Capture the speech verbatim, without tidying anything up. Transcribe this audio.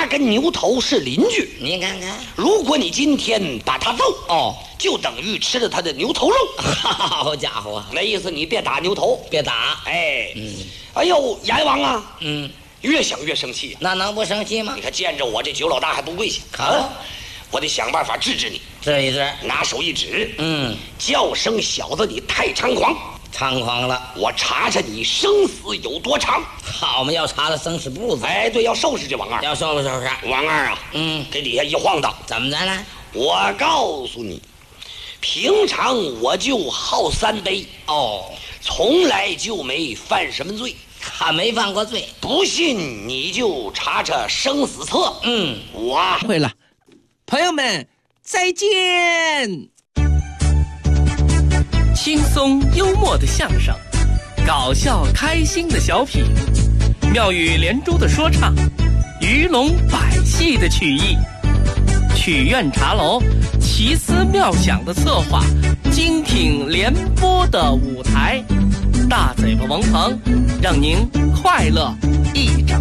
他跟牛头是邻居。 你看看， 如果你今天把他揍， 哦， 就等于吃了他的牛头肉。 好家伙， 那意思你别打牛头， 别打。 哎， 嗯， 哎呦，阎王啊， 嗯， 越想越生气。 那能不生气吗你？看见着我这九老大还不跪下啊？ 我得想办法治治你。 治一治， 拿手一指， 嗯， 叫声小子，你太猖狂， 猖狂了。 我查查你生死有多长。 好，我们要查了生死簿子。 哎，对，要收拾这王二。 要收拾收拾。 王二啊， 嗯， 给底下一晃荡。 怎么的呢？ 我告诉你，平常我就好三杯， 哦， 从来就没犯什么罪。 他没犯过罪。 不信你就查查生死册。 嗯， 我会了，朋友们再见。 轻松幽默的相声，搞笑开心的小品，妙语连珠的说唱，鱼龙百戏的曲艺，曲苑茶楼奇思妙想的策划，精品联播的舞台，大嘴巴王鹏让您快乐一整